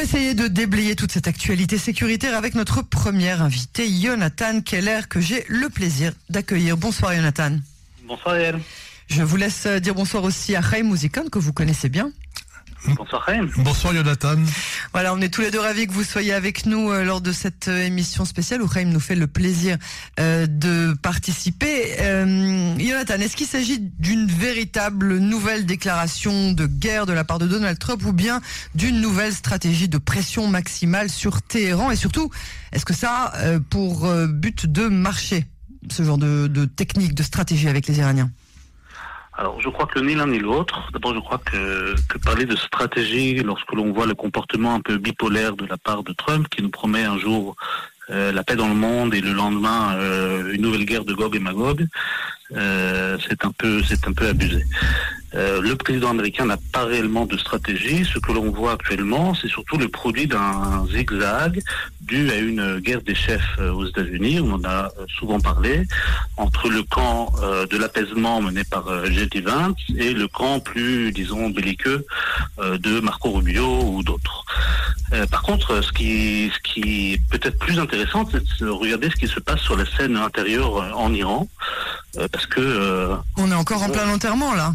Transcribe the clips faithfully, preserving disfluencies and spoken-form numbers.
va essayer de déblayer toute cette actualité sécuritaire avec notre premier invité, Jonathan Keller, que j'ai le plaisir d'accueillir. Bonsoir Jonathan. Bonsoir Yael. Je vous laisse dire bonsoir aussi à Chaim Mouzikon, que vous connaissez bien. Bonsoir Chaim. Bonsoir Jonathan. Voilà, on est tous les deux ravis que vous soyez avec nous euh, lors de cette euh, émission spéciale où Chaim nous fait le plaisir euh, de participer. Euh, Jonathan, est-ce qu'il s'agit d'une véritable nouvelle déclaration de guerre de la part de Donald Trump ou bien d'une nouvelle stratégie de pression maximale sur Téhéran? Et surtout, est-ce que ça a euh, pour euh, but de marcher, ce genre de, de technique, de stratégie avec les Iraniens? Alors, je crois que ni l'un ni l'autre. D'abord, je crois que, que parler de stratégie, lorsque l'on voit le comportement un peu bipolaire de la part de Trump, qui nous promet un jour euh, la paix dans le monde et le lendemain euh, une nouvelle guerre de Gog et Magog, euh, c'est un peu, c'est un peu abusé. Euh, le président américain n'a pas réellement de stratégie. Ce que l'on voit actuellement, c'est surtout le produit d'un zigzag dû à une guerre des chefs aux États-Unis, on en a souvent parlé, entre le camp euh, de l'apaisement mené par euh, J D. Vance et le camp plus, disons, belliqueux euh, de Marco Rubio ou d'autres. Euh, par contre, ce qui, ce qui est peut-être plus intéressant, c'est de regarder ce qui se passe sur la scène intérieure euh, en Iran, euh, parce que... Euh, on est encore en plein enterrement, là.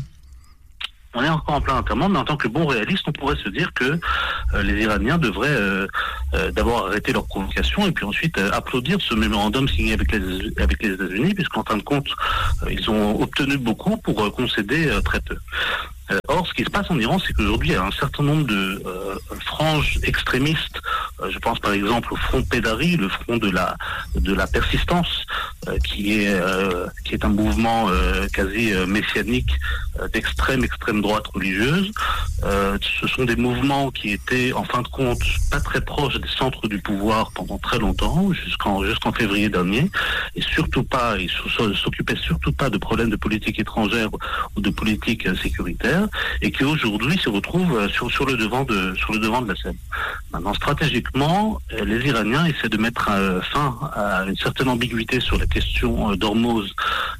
On est encore en plein enterrement, mais en tant que bon réaliste, on pourrait se dire que euh, les Iraniens devraient euh, euh, d'abord arrêter leur provocation et puis ensuite euh, applaudir ce mémorandum signé avec les, avec les États-Unis, puisqu'en fin de compte, euh, ils ont obtenu beaucoup pour euh, concéder euh, très peu. Euh, or, ce qui se passe en Iran, c'est qu'aujourd'hui, il y a un certain nombre de euh, franges extrémistes. Euh, je pense par exemple au Front Pédari, le front de la de la persistance, euh, qui est euh, qui est un mouvement euh, quasi euh, messianique euh, d'extrême extrême droite religieuse. Euh, ce sont des mouvements qui étaient en fin de compte pas très proches des centres du pouvoir pendant très longtemps, jusqu'en jusqu'en février dernier, et surtout pas, ils s'occupaient surtout pas de problèmes de politique étrangère ou de politique euh, sécuritaire, et qui aujourd'hui se retrouvent sur, sur, le devant de, sur le devant de la scène. Maintenant, stratégiquement, les Iraniens essaient de mettre euh, fin à une certaine ambiguïté sur la question euh, d'Hormuz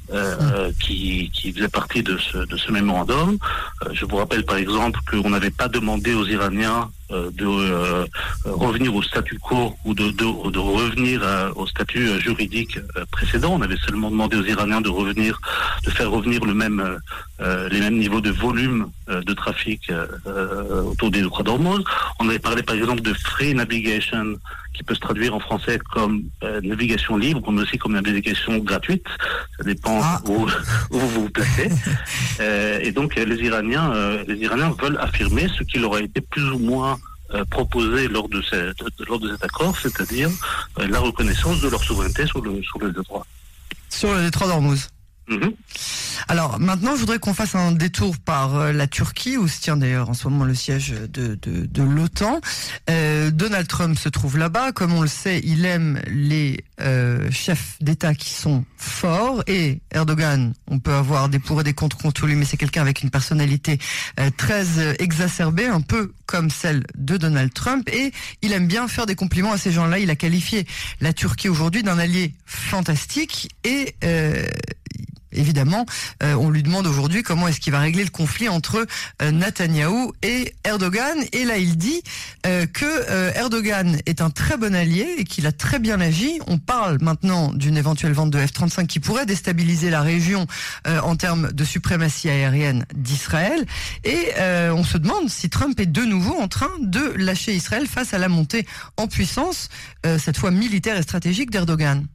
euh, qui, qui faisait partie de ce, de ce mémorandum. Euh, je vous rappelle par exemple qu'on n'avait pas demandé aux Iraniens euh, de euh, revenir au statu quo ou de, de, de revenir à, au statut euh, juridique euh, précédent. On avait seulement demandé aux Iraniens de revenir, de faire revenir le même, euh, les mêmes niveaux de volume euh, de trafic euh, autour des détroits d'Hormuz. On avait parlé par exemple de free navigation, qui peut se traduire en français comme euh, navigation libre, mais aussi comme navigation gratuite. Ça dépend ah. où, où vous vous placez. euh, et donc les Iraniens, euh, les Iraniens veulent affirmer ce qui leur a été plus ou moins euh, proposé lors de, cette, de, lors de cet accord, c'est-à-dire euh, la reconnaissance de leur souveraineté sur le, sur le détroit. Sur le détroit d'Hormuz. Mm-hmm. Alors maintenant, je voudrais qu'on fasse un détour par euh, la Turquie, où se tient d'ailleurs en ce moment le siège de, de, de l'OTAN. Euh, Donald Trump se trouve là-bas. Comme on le sait, il aime les euh, chefs d'État qui sont forts. Et Erdogan, on peut avoir des pour et des contre contre lui, mais c'est quelqu'un avec une personnalité euh, très euh, exacerbée, un peu comme celle de Donald Trump. Et il aime bien faire des compliments à ces gens-là. Il a qualifié la Turquie aujourd'hui d'un allié fantastique et... Euh, Évidemment, euh, on lui demande aujourd'hui comment est-ce qu'il va régler le conflit entre euh, Netanyahou et Erdogan. Et là, il dit euh, que euh, Erdogan est un très bon allié et qu'il a très bien agi. On parle maintenant d'une éventuelle vente de F trente-cinq qui pourrait déstabiliser la région euh, en termes de suprématie aérienne d'Israël. Et euh, on se demande si Trump est de nouveau en train de lâcher Israël face à la montée en puissance, euh, cette fois militaire et stratégique d'Erdogan.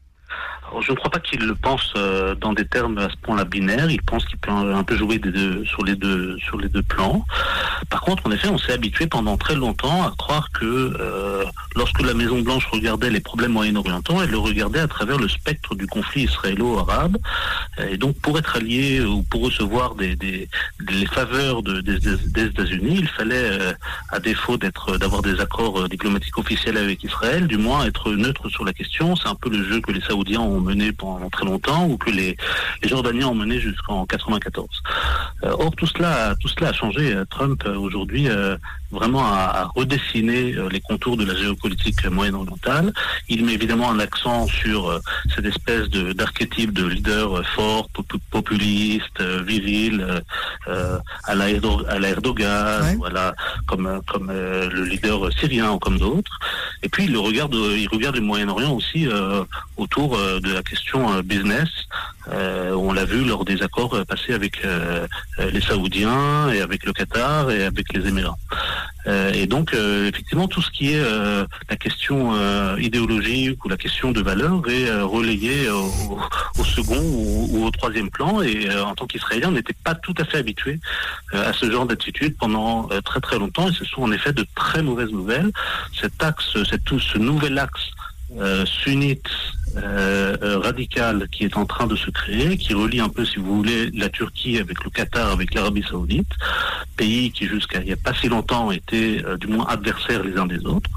Alors, je ne crois pas qu'il le pense euh, dans des termes à ce point-là binaires. Il pense qu'il peut un peu jouer des deux, sur les deux sur les deux plans. Par contre, en effet, on s'est habitué pendant très longtemps à croire que euh, lorsque la Maison-Blanche regardait les problèmes moyen-orientaux, elle le regardait à travers le spectre du conflit israélo-arabe. Et donc, pour être allié ou pour recevoir des, des, des faveurs de, des, des États-Unis, il fallait, euh, à défaut d'être d'avoir des accords diplomatiques officiels avec Israël, du moins être neutre sur la question. C'est un peu le jeu que les Saoudiens ont ont mené pendant très longtemps ou que les, les Jordaniens ont mené jusqu'en quatre-vingt-quatorze. Euh, or, tout cela, tout cela a changé. Trump, euh, aujourd'hui, euh, vraiment a, a redessiné euh, les contours de la géopolitique moyen-orientale. Il met évidemment un accent sur euh, cette espèce de, d'archétype de leader euh, fort, pop- populiste, euh, viril, euh, euh, à la, Erdo- à la Erdogan, ouais. Voilà, comme, comme euh, le leader syrien ou comme d'autres. Et puis il le regarde, il regarde le Moyen-Orient aussi euh, autour euh, de la question euh, business. Euh, on l'a vu lors des accords euh, passés avec euh, les Saoudiens et avec le Qatar et avec les Émirats. Euh, et donc, euh, effectivement, tout ce qui est euh, la question euh, idéologique ou la question de valeur est euh, relayé au, au second ou, ou au troisième plan. Et euh, en tant qu'Israélien, on n'était pas tout à fait habitué euh, à ce genre d'attitude pendant euh, très très longtemps. Et ce sont en effet de très mauvaises nouvelles. Cet axe, cet, tout ce nouvel axe euh, sunnite Euh, euh, radical qui est en train de se créer, qui relie un peu, si vous voulez, la Turquie avec le Qatar, avec l'Arabie Saoudite, pays qui jusqu'à il n'y a pas si longtemps étaient euh, du moins adversaires les uns des autres.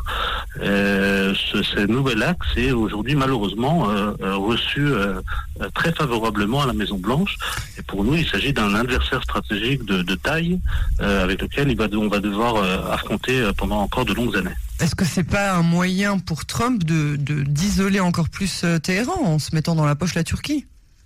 Euh, ce, ce nouvel axe est aujourd'hui malheureusement euh, euh, reçu euh, euh, très favorablement à la Maison Blanche. Et pour nous, il s'agit d'un adversaire stratégique de, de taille euh, avec lequel il va, on va devoir euh, affronter euh, pendant encore de longues années. Est-ce que c'est pas un moyen pour Trump de, de d'isoler encore plus euh, Téhéran en se mettant dans la poche la Turquie ?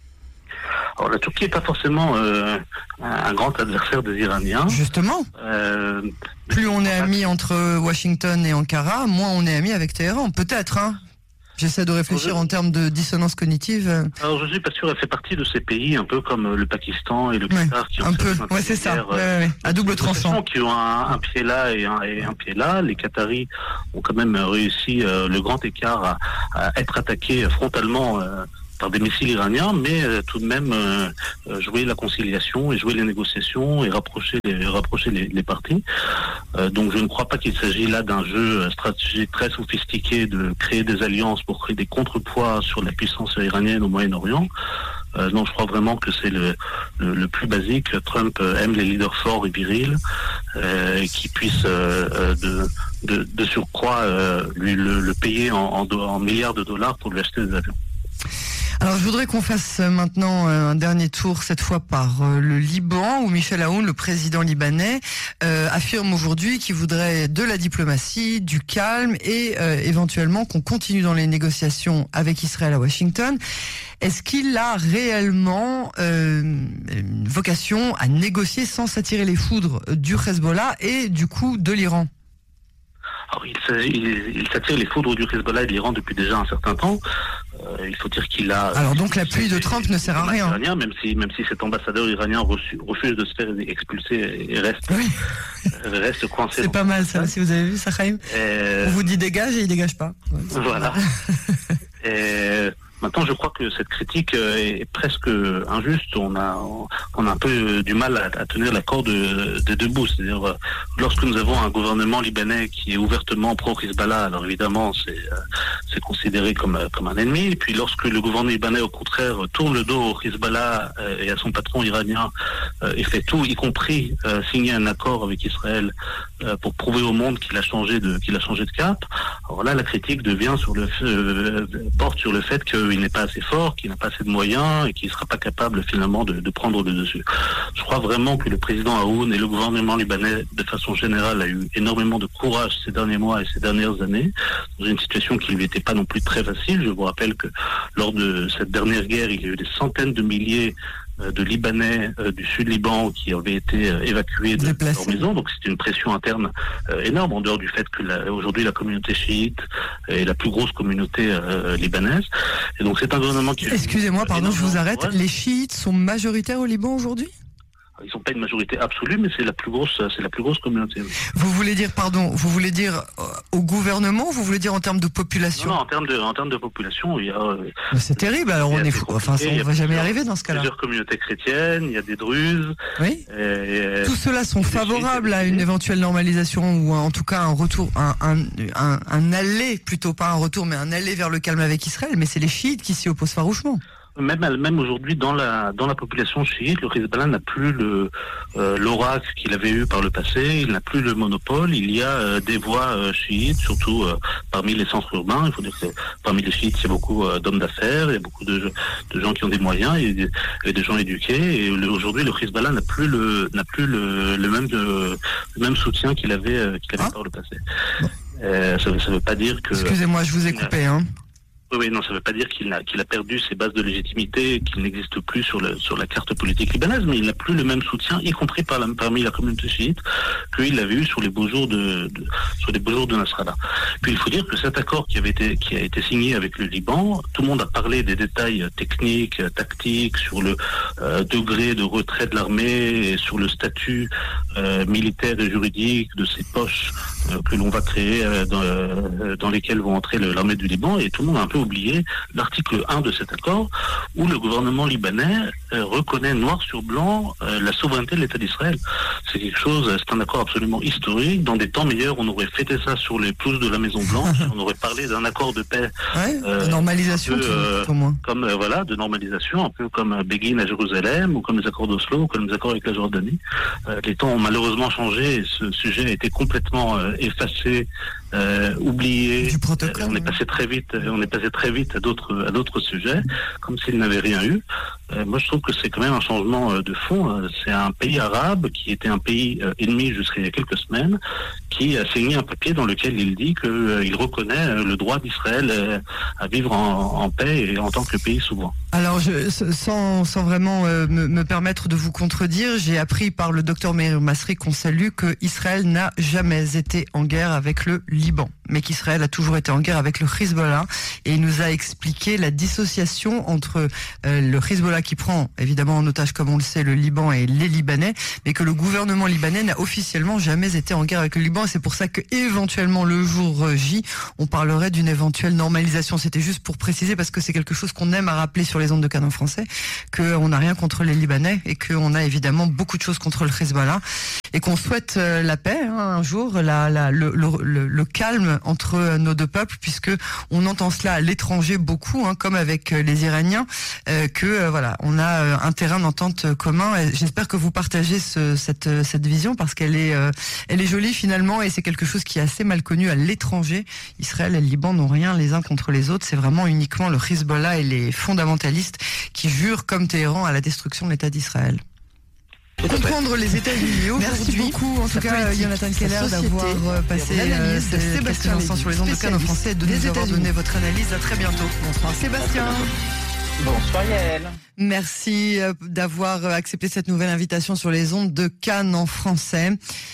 Alors la Turquie n'est pas forcément euh, un grand adversaire des Iraniens. Justement. Euh, Plus on est amis entre Washington et Ankara, moins on est amis avec Téhéran. Peut-être, hein. J'essaie de réfléchir je... en termes de dissonance cognitive. Alors je suis pas sûr, elle fait partie de ces pays, un peu comme le Pakistan et le Qatar, ouais, qui ont un peu, ouais, c'est ça, ouais, ouais. à double tranchant, qui ont un, un pied là et un, et un pied là. Les Qataris ont quand même réussi euh, le grand écart à, à être attaqués frontalement euh, par des missiles iraniens, mais euh, tout de même euh, jouer la conciliation et jouer les négociations et rapprocher les, rapprocher les, les parties. Euh, donc je ne crois pas qu'il s'agit là d'un jeu stratégique très sophistiqué de créer des alliances pour créer des contrepoids sur la puissance iranienne au Moyen-Orient. Euh, non, je crois vraiment que c'est le, le, le plus basique. Trump aime les leaders forts et virils euh, qui puissent euh, de, de, de surcroît euh, lui le, le payer en, en, en milliards de dollars pour lui acheter des avions. Alors je voudrais qu'on fasse maintenant un dernier tour, cette fois par le Liban, où Michel Aoun, le président libanais, euh, affirme aujourd'hui qu'il voudrait de la diplomatie, du calme et euh, éventuellement qu'on continue dans les négociations avec Israël à Washington. Est-ce qu'il a réellement euh, une vocation à négocier sans s'attirer les foudres du Hezbollah et du coup de l'Iran ? Alors, il, il, il s'attire les foudres du Hezbollah et de l'Iran depuis déjà un certain temps. Euh, il faut dire qu'il a... Alors donc la pluie de Trump ne sert à rien. Iranien, même si, même si cet ambassadeur iranien reçu, refuse de se faire expulser et reste, oui. reste coincé. C'est pas mal ça, si vous avez vu ça, Chaim. Euh... On vous dit dégage et il dégage pas. Ouais, voilà. et... Maintenant, je crois que cette critique est presque injuste. On a, on a un peu du mal à, à tenir la corde des deux bouts. C'est-à-dire, lorsque nous avons un gouvernement libanais qui est ouvertement pro-Hezbollah, alors évidemment, c'est, c'est considéré comme, comme un ennemi. Et puis, lorsque le gouvernement libanais, au contraire, tourne le dos au Hezbollah et à son patron iranien et fait tout, y compris signer un accord avec Israël pour prouver au monde qu'il a changé de, qu'il a changé de cap. Alors là, la critique devient sur le, euh, porte sur le fait que il n'est pas assez fort, qu'il n'a pas assez de moyens et qu'il ne sera pas capable finalement de, de prendre le dessus. Je crois vraiment que le président Aoun et le gouvernement libanais de façon générale a eu énormément de courage ces derniers mois et ces dernières années dans une situation qui ne lui était pas non plus très facile. Je vous rappelle que lors de cette dernière guerre, il y a eu des centaines de milliers de Libanais euh, du sud Liban qui avaient été euh, évacués de Déplacés. leur maison. Donc c'est une pression interne euh, énorme, en dehors du fait que la, aujourd'hui la communauté chiite est la plus grosse communauté euh, libanaise. Et donc c'est un gouvernement qui... Excusez-moi, pardon, je vous arrête. Les chiites sont majoritaires au Liban aujourd'hui ? Ils n'ont pas une majorité absolue, mais c'est la plus grosse, c'est la plus grosse communauté. Vous voulez dire, pardon, vous voulez dire euh, au gouvernement, ou vous voulez dire en termes de population ? Non, non, en termes de, en termes de population, il y a. Euh, c'est terrible. Alors on est fou. Enfin, ça, on ne va jamais arriver dans ce cas-là. Il y a plusieurs communautés chrétiennes, il y a des druzes. Oui. Et, Tous ceux-là sont favorables à une éventuelle normalisation ou en tout cas un retour, un, un, un, un aller plutôt pas un retour, mais un aller vers le calme avec Israël. Mais c'est les chiites qui s'y opposent farouchement. Même, même aujourd'hui, dans la dans la population chiite, le Hezbollah n'a plus le euh, l'oracle qu'il avait eu par le passé. Il n'a plus le monopole. Il y a euh, des voix euh, chiites, surtout euh, parmi les centres urbains. Il faut dire que parmi les chiites, il y a beaucoup euh, d'hommes d'affaires, il y a beaucoup de, de gens qui ont des moyens et des, et des gens éduqués. Et le, aujourd'hui, le Hezbollah n'a plus le n'a plus le, le même de, le même soutien qu'il avait euh, qu'il avait ah. par le passé. Bon. Euh, ça ne veut pas dire que. Excusez-moi, je vous ai coupé, hein. Oui, oui, non, ça ne veut pas dire qu'il a, qu'il a perdu ses bases de légitimité, qu'il n'existe plus sur, le, sur la carte politique libanaise, mais il n'a plus le même soutien, y compris par la, parmi la communauté chiite, qu'il avait eu sur les beaux jours de, de, sur les beaux jours de Nasrallah. Puis il faut dire que cet accord qui avait été, qui a été signé avec le Liban, tout le monde a parlé des détails techniques, tactiques, sur le euh, degré de retrait de l'armée, et sur le statut euh, militaire et juridique de ces poches euh, que l'on va créer, euh, dans, euh, dans lesquelles vont entrer le, l'armée du Liban, et tout le monde a un peu oublié l'article un de cet accord où le gouvernement libanais euh, reconnaît noir sur blanc euh, la souveraineté de l'État d'Israël. C'est quelque chose, c'est un accord absolument historique. Dans des temps meilleurs, on aurait fêté ça sur les pelouses de la Maison Blanche, on aurait parlé d'un accord de paix, ouais, euh, de normalisation, peu, euh, au moins. Comme euh, voilà, de normalisation, un peu comme Begin à Jérusalem ou comme les accords d'Oslo ou comme les accords avec la Jordanie. Euh, les temps ont malheureusement changé et ce sujet a été complètement euh, effacé, euh, oublié. Du protocole, euh, on est passé très vite, on est passé très vite à d'autres à d'autres sujets, comme s'il n'avait rien eu. Euh, moi, je trouve que c'est quand même un changement euh, de fond. Euh, c'est un pays arabe qui était un pays euh, ennemi jusqu'à il y a quelques semaines, qui a signé un papier dans lequel il dit qu'il euh, reconnaît euh, le droit d'Israël euh, à vivre en, en paix et en tant que pays souverain. Alors, je, sans, sans vraiment euh, me, me permettre de vous contredire, j'ai appris par le docteur Meir Masri qu'on salue que Israël n'a jamais été en guerre avec le Liban, mais qu'Israël a toujours été en guerre avec le Hezbollah. Et il nous a expliqué la dissociation entre euh, le Hezbollah qui prend évidemment en otage, comme on le sait, le Liban et les Libanais, mais que le gouvernement libanais n'a officiellement jamais été en guerre avec le Liban. Et c'est pour ça que éventuellement le jour J, on parlerait d'une éventuelle normalisation. C'était juste pour préciser, parce que c'est quelque chose qu'on aime à rappeler sur les ondes de Canon français, qu'on n'a rien contre les Libanais et qu'on a évidemment beaucoup de choses contre le Hezbollah et qu'on souhaite euh, la paix, hein, un jour, la, la, le, le, le calme entre nos deux peuples, puisque on entend cela à l'étranger beaucoup, hein, comme avec les Iraniens, euh, que euh, voilà, on a euh, un terrain d'entente commun. Et j'espère que vous partagez ce, cette, cette vision, parce qu'elle est, euh, elle est jolie finalement, et c'est quelque chose qui est assez mal connu à l'étranger. Israël et le Liban n'ont rien les uns contre les autres. C'est vraiment uniquement le Hezbollah et les fondamentalistes qui jurent comme Téhéran à la destruction de l'État d'Israël. Comprendre les États-Unis aujourd'hui. Merci beaucoup, en tout cas, Jonathan Keller, d'avoir passé euh, ces quelques instants sur les ondes de Canon français et de nous avoir donné votre analyse. À très bientôt. Bonsoir Sébastien. Bonsoir Yael. Merci d'avoir accepté cette nouvelle invitation sur les ondes de Canon français.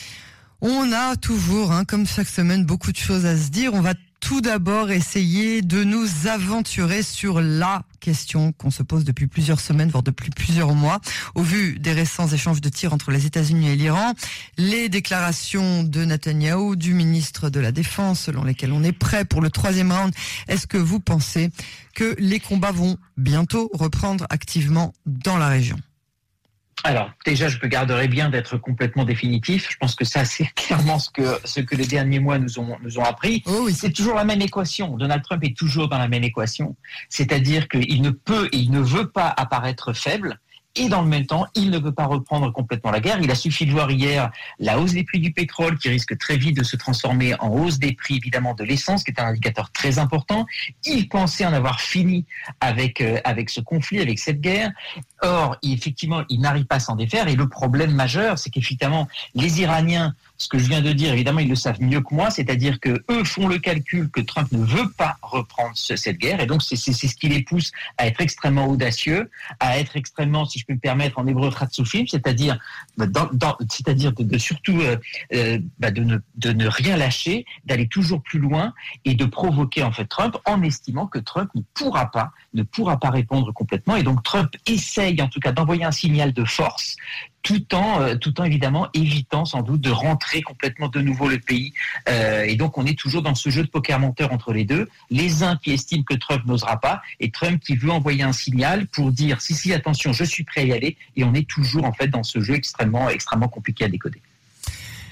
On a toujours, hein, comme chaque semaine, beaucoup de choses à se dire. On va tout d'abord essayer de nous aventurer sur la question qu'on se pose depuis plusieurs semaines, voire depuis plusieurs mois, au vu des récents échanges de tirs entre les États-Unis et l'Iran, les déclarations de Netanyahou, du ministre de la Défense, selon lesquelles on est prêt pour le troisième round. Est-ce que vous pensez que les combats vont bientôt reprendre activement dans la région ? Alors, déjà, je me garderai bien d'être complètement définitif. Je pense que ça, c'est clairement ce que, ce que les derniers mois nous ont, nous ont appris. Oh oui. C'est toujours la même équation. Donald Trump est toujours dans la même équation. C'est-à-dire qu'il ne peut et il ne veut pas apparaître faible. Et dans le même temps, il ne veut pas reprendre complètement la guerre. Il a suffi de voir hier la hausse des prix du pétrole qui risque très vite de se transformer en hausse des prix, évidemment, de l'essence, qui est un indicateur très important. Il pensait en avoir fini avec, euh, avec ce conflit, avec cette guerre. Or, effectivement, il n'arrive pas à s'en défaire. Et le problème majeur, c'est qu'effectivement, les Iraniens, ce que je viens de dire, évidemment, ils le savent mieux que moi, c'est-à-dire que eux font le calcul que Trump ne veut pas reprendre ce, cette guerre, et donc c'est, c'est, c'est ce qui les pousse à être extrêmement audacieux, à être extrêmement, si je peux me permettre, en hébreu Khatsoufim, c'est-à-dire, dans, dans, c'est-à-dire de, de surtout euh, euh, bah de, ne, de ne rien lâcher, d'aller toujours plus loin et de provoquer en fait Trump, en estimant que Trump ne pourra pas, ne pourra pas répondre complètement, et donc Trump essaye en tout cas d'envoyer un signal de force, tout en, euh, tout en évidemment évitant sans doute de rentrer complètement de nouveau le pays. Euh, et donc on est toujours dans ce jeu de poker menteur entre les deux. Les uns qui estiment que Trump n'osera pas, et Trump qui veut envoyer un signal pour dire si si attention, je suis prêt à y aller. Et on est toujours en fait dans ce jeu extrêmement extrêmement compliqué à décoder.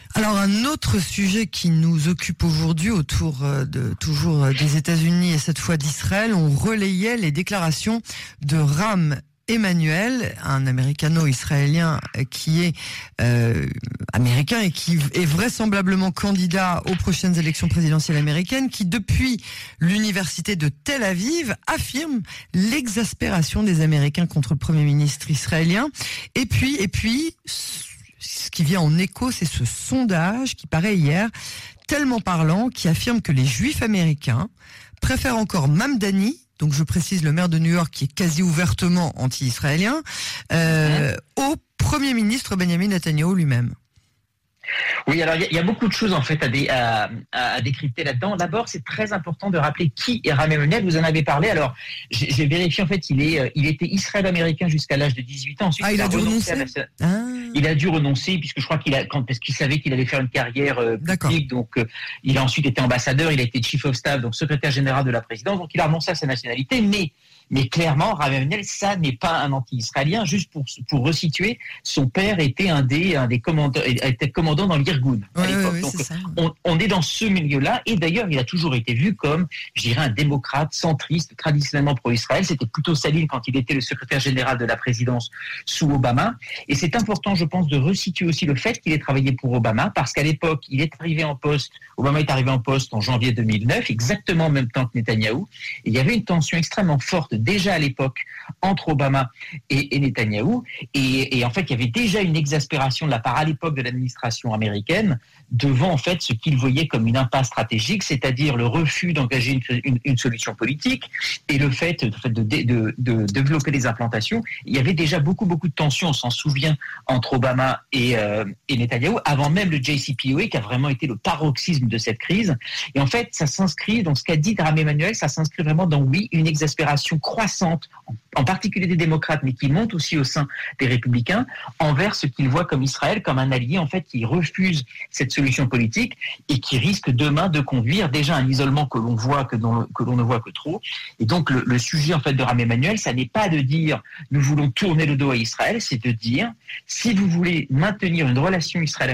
Alors un autre sujet qui nous occupe aujourd'hui autour de toujours des États-Unis et cette fois d'Israël, on relayait les déclarations de Rahm Emanuel, un américano-israélien qui est euh, américain et qui est vraisemblablement candidat aux prochaines élections présidentielles américaines, qui depuis l'université de Tel Aviv affirme l'exaspération des Américains contre le Premier ministre israélien. Et puis, et puis, ce qui vient en écho, c'est ce sondage qui paraît hier tellement parlant, qui affirme que les Juifs américains préfèrent encore Mamdani, donc je précise le maire de New York qui est quasi ouvertement anti-israélien, euh, au Premier ministre Benjamin Netanyahu lui-même. Oui, alors il y, y a beaucoup de choses en fait à, dé, à, à décrypter là-dedans. D'abord, c'est très important de rappeler qui est Rahm Emanuel. Vous en avez parlé. Alors, j'ai, j'ai vérifié en fait, il est, il était israélo-américain jusqu'à l'âge de dix-huit ans. Ensuite, ah, il, il a, a dû renoncer. La, ah. Il a dû renoncer puisque je crois qu'il a, quand, parce qu'il savait qu'il allait faire une carrière euh, publique. Donc, euh, il a ensuite été ambassadeur. Il a été chief of staff, donc secrétaire général de la présidence. Donc, il a renoncé à sa nationalité, mais Mais clairement, Rahm Emanuel, ça n'est pas un anti-israélien. Juste pour pour resituer, son père était un des un des commandants, était commandant dans l'Irgun à ouais, l'époque. ouais, Donc, c'est ça. on, on est dans ce milieu-là. Et d'ailleurs, il a toujours été vu comme, je dirais, un démocrate centriste, traditionnellement pro-Israël. C'était plutôt Saline quand il était le secrétaire général de la présidence sous Obama. Et c'est important, je pense, de resituer aussi le fait qu'il ait travaillé pour Obama, parce qu'à l'époque, il est arrivé en poste. Obama est arrivé en poste en janvier deux mille neuf, exactement en même temps que Netanyahou. Et il y avait une tension extrêmement forte déjà à l'époque entre Obama et, et Netanyahou. Et, et en fait, il y avait déjà une exaspération de la part à l'époque de l'administration américaine devant en fait ce qu'il voyait comme une impasse stratégique, c'est-à-dire le refus d'engager une, une, une solution politique et le fait, de, de, de, de développer des implantations. Il y avait déjà beaucoup, beaucoup de tensions, on s'en souvient, entre Obama et, euh, et Netanyahou, avant même le J C P O A qui a vraiment été le paroxysme de cette crise. Et en fait, ça s'inscrit, donc ce qu'a dit Rahm Emanuel, ça s'inscrit vraiment dans, oui, une exaspération croissante, en particulier des démocrates, mais qui monte aussi au sein des républicains, envers ce qu'ils voient comme Israël, comme un allié, en fait, qui refuse cette solution politique et qui risque demain de conduire déjà à un isolement que l'on voit, que l'on, que l'on ne voit que trop. Et donc, le, le sujet, en fait, de Rahm Emanuel, ça n'est pas de dire nous voulons tourner le dos à Israël, c'est de dire si vous voulez maintenir une relation israélienne